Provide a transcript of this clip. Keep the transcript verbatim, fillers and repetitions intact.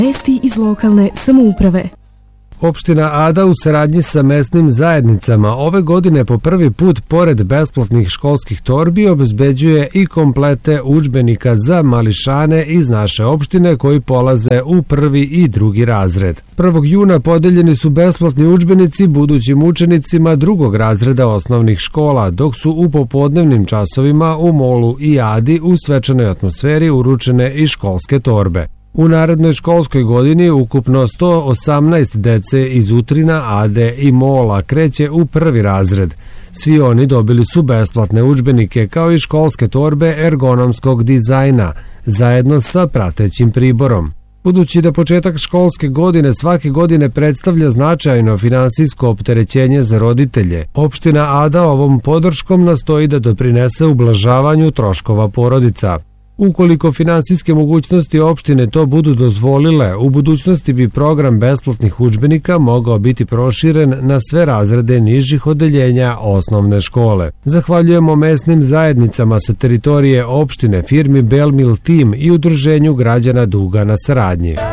Vesti iz lokalne samouprave. Opština Ada u saradnji sa mesnim zajednicama ove godine po prvi put pored besplatnih školskih torbi obezbeđuje i komplete udžbenika za mališane iz naše opštine koji polaze u prvi i drugi razred. prvog juna podeljeni su besplatni udžbenici budućim učenicima drugog razreda osnovnih škola, dok su u popodnevnim časovima u Molu i Adi u svečanoj atmosferi uručene i školske torbe. U narednoj školskoj godini ukupno sto osamnaest dece iz Utrina, Ade i Mola kreće u prvi razred. Svi oni dobili su besplatne udžbenike kao i školske torbe ergonomskog dizajna, zajedno sa pratećim priborom. Budući da početak školske godine svake godine predstavlja značajno finansijsko opterećenje za roditelje, opština Ada ovom podrškom nastoji da doprinese ublažavanju troškova porodica. Ukoliko finansijske mogućnosti opštine to budu dozvolile, u budućnosti bi program besplatnih udžbenika mogao biti proširen na sve razrede nižih odeljenja osnovne škole. Zahvaljujemo mesnim zajednicama sa teritorije opštine, firmi Belmil Team i Udruženju građana Duga na saradnji.